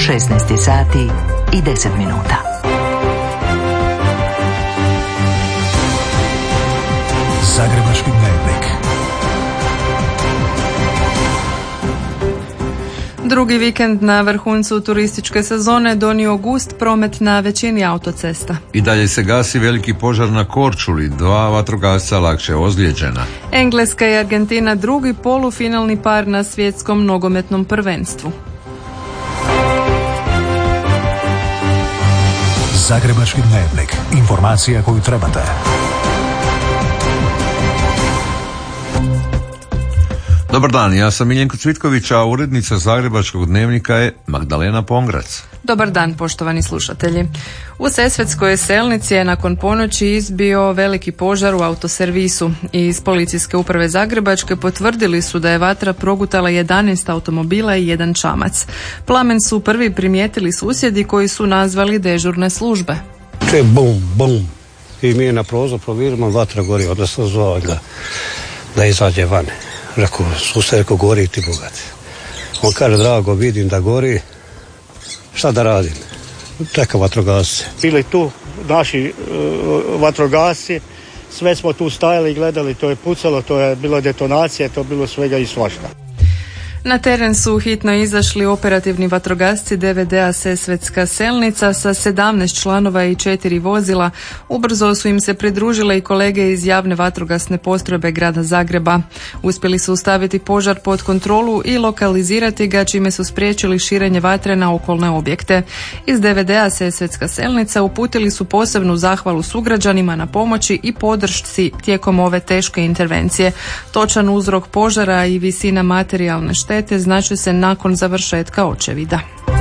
16 sati i 10 minuta. Zagrebački dnevnik. Drugi vikend na vrhuncu turističke sezone donio gust promet na većini autocesta. I dalje se gasi veliki požar na Korčuli, 2 vatrogasca lakše ozlijeđena. Engleska i Argentina drugi polufinalni par na svjetskom nogometnom prvenstvu. Zagrebački dnevnik. Informacija koju trebate. Dobar dan, ja sam Miljenko Cvitković, a urednica Zagrebačkog dnevnika je Magdalena Pongrac. Dobar dan, poštovani slušatelji. U Sesvetskoj Selnici je nakon ponoći izbio veliki požar u autoservisu. Iz policijske uprave Zagrebačke potvrdili su da je vatra progutala 11 automobila i 1 čamac. Plamen su prvi primijetili susjedi koji su nazvali dežurne službe. Če bum, bum. I mi na prozor provjerimo, vatra gori, onda sam zvao da izađe van. Rekao, sused, rekao, gori ti bogati. On kaže, drago, vidim da gori, šta da radim? Čeka vatrogasce. Bili tu naši vatrogasci, sve smo tu stajali i gledali, to je pucalo, to je bilo detonacija, to je bilo svega i svašta. Na teren su hitno izašli operativni vatrogasci DVD-a Sesvetska Selnica sa 17 članova i 4 vozila. Ubrzo su im se pridružile i kolege iz javne vatrogasne postrojbe grada Zagreba. Uspjeli su staviti požar pod kontrolu i lokalizirati ga, čime su spriječili širenje vatre na okolne objekte. Iz DVD-a Sesvetska Selnica uputili su posebnu zahvalu sugrađanima na pomoći i podršci tijekom ove teške intervencije. Točan uzrok požara i visina materijalne štete znači se nakon završetka očevida.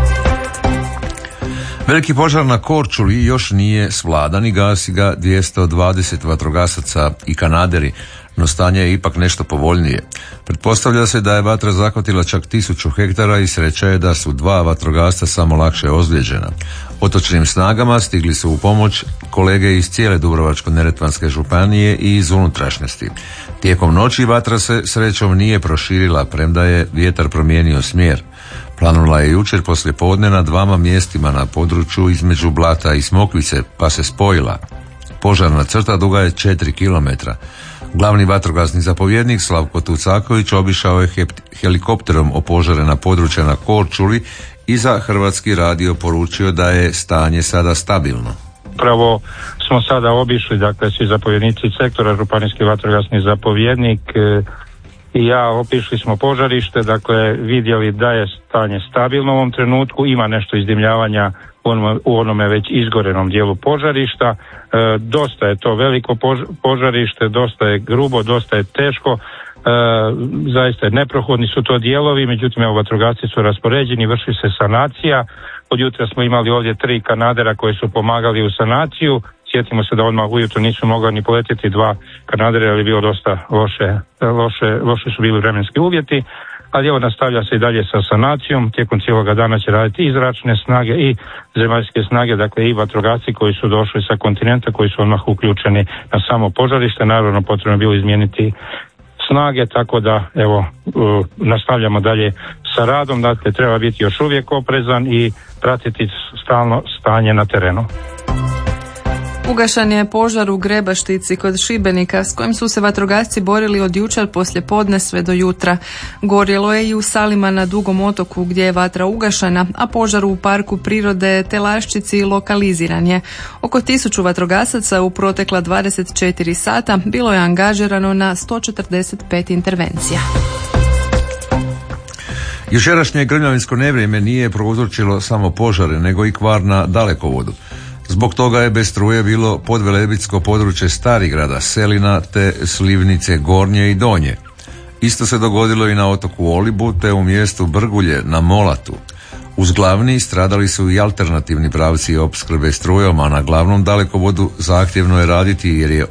Veliki požar na Korčuli još nije svladan i gasi ga 220 vatrogasaca i kanaderi, no stanje je ipak nešto povoljnije. Pretpostavlja se da je vatra zahvatila čak 1000 hektara i sreća je da su 2 vatrogasca samo lakše ozlijeđena. Otočnim snagama stigli su u pomoć kolege iz cijele Dubrovačko-neretvanske županije i iz unutrašnjosti. Tijekom noći vatra se srećom nije proširila, premda je vjetar promijenio smjer. Planula je jučer poslijepodne na 2 mjestima na području između Blata i Smokvice, pa se spojila. Požarna crta duga je 4 km. Glavni vatrogasni zapovjednik Slavko Tucaković obišao je helikopterom opožarena područja na Korčuli i za Hrvatski radio poručio da je stanje sada stabilno. Upravo smo sada obišli, dakle, svi zapovjednici sektora, županijski vatrogasni zapovjednik i ja obišli smo požarište, dakle, vidjeli da je stanje stabilno u ovom trenutku, ima nešto izdimljavanja u onome već izgorenom dijelu požarišta. Dosta je to veliko požarište, dosta je grubo, dosta je teško, zaista neprohodni su to dijelovi, međutim evo vatrogasci su raspoređeni, vrši se sanacija. Od jutra smo imali ovdje 3 kanadera koji su pomagali u sanaciju. Sjetimo se da odmah ujutro nisu mogli ni poletjeti 2 kanadera, jer je bilo dosta loše su bili vremenski uvjeti. Ali evo nastavlja se i dalje sa sanacijom, tijekom cijeloga dana će raditi i zračne snage i zemaljske snage, dakle i vatrogasci koji su došli sa kontinenta, koji su odmah uključeni na samo požarište. Naravno potrebno je bilo izmijeniti snage, tako da evo nastavljamo dalje sa radom, dakle treba biti još uvijek oprezan i pratiti stalno stanje na terenu. Ugašan je požar u Grebaštici kod Šibenika s kojim su se vatrogasci borili od jučer poslijepodne sve do jutra. Gorjelo je i u Salima na Dugom otoku gdje je vatra ugašena, a požar u parku prirode Telaščici lokaliziran je. Oko 1000 vatrogasaca u protekla 24 sata bilo je angažirano na 145 intervencija. Jučerašnje grmljavinsko nevrijeme nije prouzročilo samo požare, nego i kvar na dalekovodu. Zbog toga je bez struje bilo podvelebitsko područje Starigrada, Selina te Slivnice Gornje i Donje. Isto se dogodilo i na otoku Olibu te u mjestu Brgulje na Molatu. Uz glavni stradali su i alternativni pravci opskrbe strujom, a na glavnom dalekovodu zahtjevno je raditi jer je